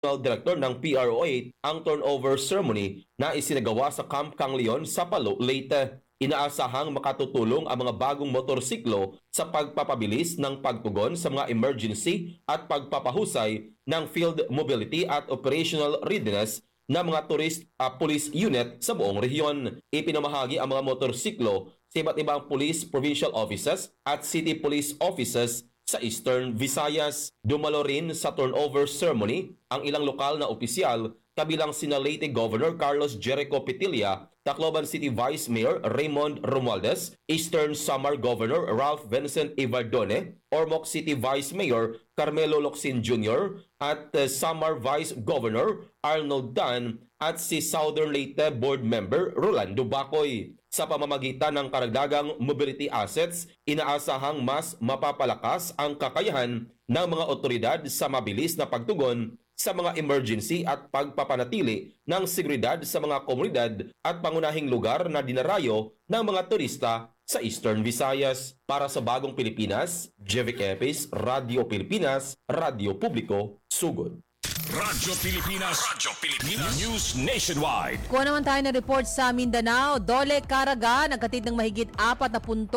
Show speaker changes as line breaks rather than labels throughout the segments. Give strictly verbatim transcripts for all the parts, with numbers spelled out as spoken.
Director ng P R O eight ang turnover ceremony na isinagawa sa Camp Kangleon sa Palo, Leyte. Inaasahang makatutulong ang mga bagong motorsiklo sa pagpapabilis ng pagtugon sa mga emergency at pagpapahusay ng field mobility at operational readiness ng mga tourist uh, police unit sa buong rehiyon. Ipinamahagi ang mga motorsiklo sa iba't ibang police provincial offices at city police offices sa Eastern Visayas. Dumalo rin sa turnover ceremony ang ilang lokal na opisyal kabilang sina Leyte Governor Carlos Jericho Petilla, Tacloban City Vice Mayor Raymond Romualdez, Eastern Samar Governor Ralph Vincent Ivardone, Ormoc City Vice Mayor Carmelo Locsin Junior at uh, Samar Vice Governor Arnold Dan at si Southern Leyte Board Member Rolando Bacoy. Sa pamamagitan ng karagdagang mobility assets, inaasahang mas mapapalakas ang kakayahan ng mga otoridad sa mabilis na pagtugon sa mga emergency at pagpapanatili ng seguridad sa mga komunidad at pangunahing lugar na dinarayo ng mga turista sa Eastern Visayas. Para sa Bagong Pilipinas, Jevic Epis, Radio Pilipinas, Radio Publiko, Sugod.
Radyo Pilipinas, Radyo Pilipinas, News Nationwide.
Kuha naman tayo ng report sa Mindanao. Dole Caraga nagkatid ng mahigit apat na punto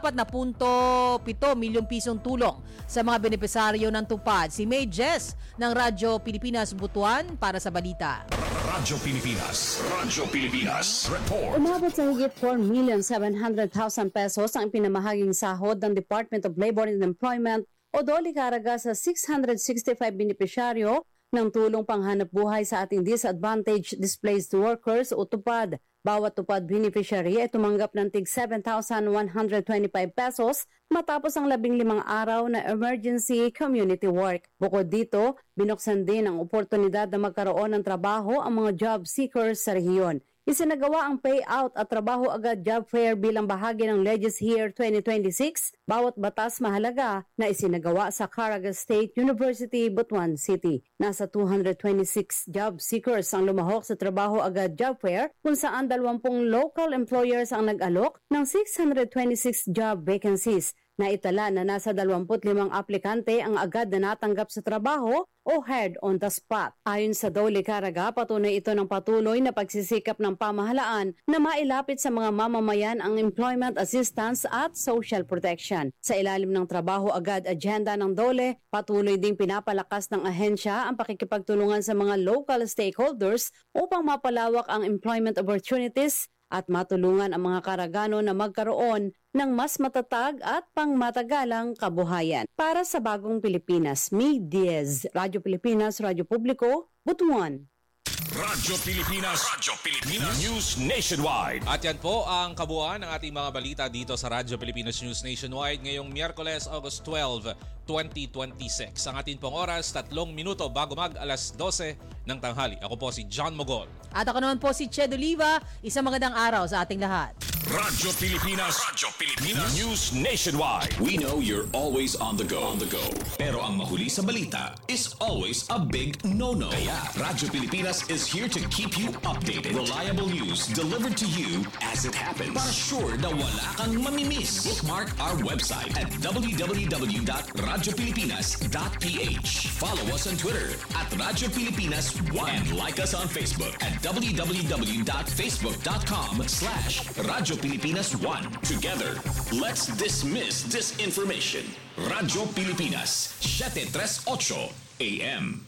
pito milyong pisong tulong sa mga benepisaryo ng tupad. Si May Jess ng Radyo Pilipinas Butuan para sa balita.
Radyo Pilipinas, Radyo Pilipinas, report.
Umabot sa higit four million seven hundred thousand pesos ang pinamahaging sahod ng Department of Labor and Employment o Dole Caraga sa six hundred sixty-five benepisyaryo ng tulong panghanap buhay sa ating disadvantaged displaced workers o tupad. Bawat tupad beneficiary ay tumanggap ng tig seven thousand one hundred twenty-five pesos matapos ang labing limang araw na emergency community work. Bukod dito, binuksan din ang oportunidad na magkaroon ng trabaho ang mga job seekers sa rehiyon. Isinagawa ang payout at trabaho agad job fair bilang bahagi ng Legis Year twenty twenty-six, bawat batas mahalaga na isinagawa sa Caraga State University, Butuan City. Nasa two hundred twenty-six job seekers ang lumahok sa trabaho agad job fair kung saan dalawampung local employers ang nag-alok ng six hundred twenty-six job vacancies. Naitala na nasa dalawampu't limang aplikante ang agad na natanggap sa trabaho o hired on the spot. Ayon sa Dole Caraga, patunay ito ng patuloy na pagsisikap ng pamahalaan na mailapit sa mga mamamayan ang employment assistance at social protection. Sa ilalim ng trabaho agad agenda ng Dole, patuloy ding pinapalakas ng ahensya ang pakikipagtulungan sa mga local stakeholders upang mapalawak ang employment opportunities at matulungan ang mga Karagano na magkaroon ng mas matatag at pangmatagalang kabuhayan. Para sa Bagong Pilipinas, May Diaz, Radyo Pilipinas, Radyo Publiko, Butuan.
Radyo Pilipinas, Radyo Pilipinas, News Nationwide.
At yan po ang kabuuan ng ating mga balita dito sa Radyo Pilipinas News Nationwide ngayong Miyerkules, August twelve, twenty twenty-six. Ang ating pong oras, tatlong minuto bago mag alas dose ng tanghali. Ako po si John Mogol.
At ako naman po si Ched Oliva. Isang magandang araw sa ating lahat.
Radyo Pilipinas, Radyo Pilipinas, News Nationwide. We know you're always on the go, on the go. Pero ang mahuli sa balita is always a big no-no. Kaya Radyo Pilipinas is here to keep you updated. Reliable news delivered to you as it happens. Para sure na wala kang mamimiss. Bookmark our website at w w w dot radyo pilipinas dot p h. Follow us on Twitter at Radyo Pilipinas one and like us on Facebook at w w w dot facebook dot com slash Radyo Pilipinas one. Together, let's dismiss disinformation. Radyo Pilipinas, seven thirty-eight A M.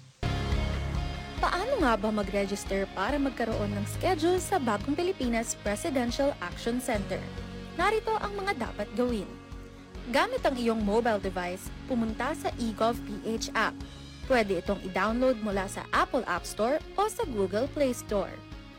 Paano nga ba mag-register para magkaroon ng schedule sa Bagong Pilipinas Presidential Action Center? Narito ang mga dapat gawin. Gamit ang iyong mobile device, pumunta sa eGovPH app. Pwede itong i-download mula sa Apple App Store o sa Google Play Store.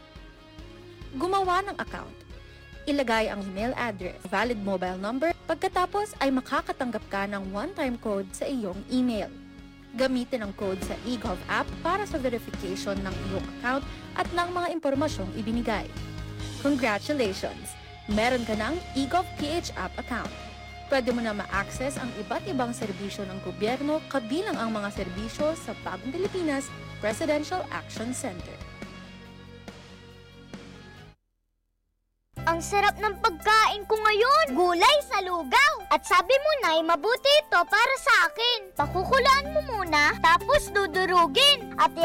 Gumawa ng account. Ilagay ang email address, valid mobile number, pagkatapos ay makakatanggap ka ng one-time code sa iyong email. Gamitin ang code sa eGov app para sa verification ng iyong account at ng mga impormasyong ibinigay. Congratulations! Meron ka ng eGovPH app account. Pwede mo na ma-access ang iba't ibang serbisyo ng gobyerno kabilang ang mga serbisyo sa Bagong Pilipinas Presidential Action Center.
Ang Ang sarap ng pagkain ko ngayon. Gulay sa lugaw. At sabi mo, Nay, mabuti ito para sa akin. Pakukulaan mo muna, tapos dudurugin. At